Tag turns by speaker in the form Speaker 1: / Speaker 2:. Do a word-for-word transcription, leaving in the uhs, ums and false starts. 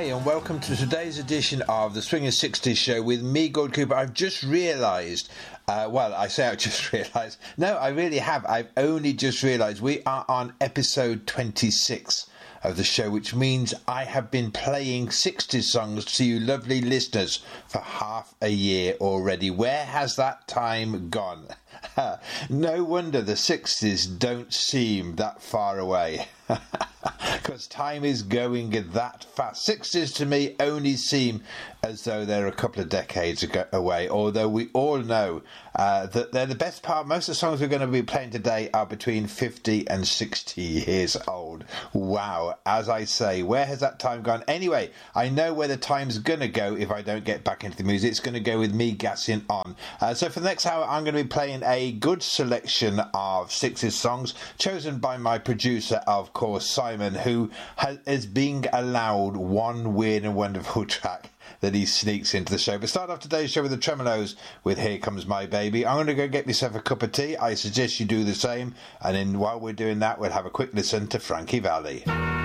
Speaker 1: and welcome to today's edition of the Swinging sixties show with me, Gord Cooper. I've just realised, uh, well, I say I've just realised, no, I really have, I've only just realised we are on episode twenty-six of the show, which means I have been playing sixties songs to you lovely listeners for half a year already. Where has that time gone? No wonder the sixties don't seem that far away. Because time is going that fast. sixties to me only seem as though they're a couple of decades ago, away, although we all know uh, that they're the best part. Most of the songs we're going to be playing today are between fifty and sixty years old. Wow. As I say, where has that time gone? Anyway, I know where the time's going to go if I don't get back into the music. It's going to go with me gassing on. Uh, so for the next hour, I'm going to be playing a good selection of sixties songs chosen by my producer, of course, Simon, who has, is being allowed one weird and wonderful track that he sneaks into the show. But start off today's show with the Tremolos with Here Comes My Baby. I'm going to go get myself a cup of tea. I suggest you do the same. And then while we're doing that, we'll have a quick listen to Frankie Valli.